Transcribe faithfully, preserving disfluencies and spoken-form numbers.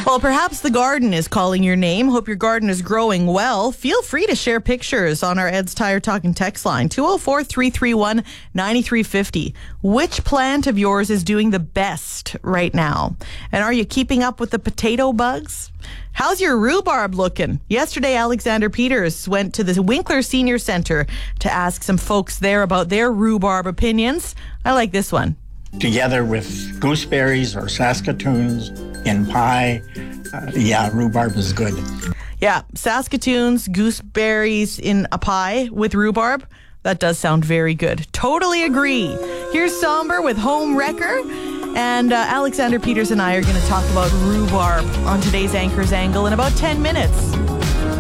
Well, perhaps the garden is calling your name. Hope your garden is growing well. Feel free to share pictures on our Ed's Tire Talking text line, two oh four, three three one, nine three five oh. Which plant of yours is doing the best right now? And are you keeping up with the potato bugs? How's your rhubarb looking? Yesterday, Alexander Peters went to the Winkler Senior Center to ask some folks there about their rhubarb opinions. I like this one. Together with gooseberries or Saskatoons in pie, uh, yeah, rhubarb is good. Yeah, Saskatoons, gooseberries in a pie with rhubarb. That does sound very good. Totally agree. Here's Somber with Home Wrecker. And uh, Alexander Peters and I are going to talk about rhubarb on today's Anchor's Angle in about ten minutes.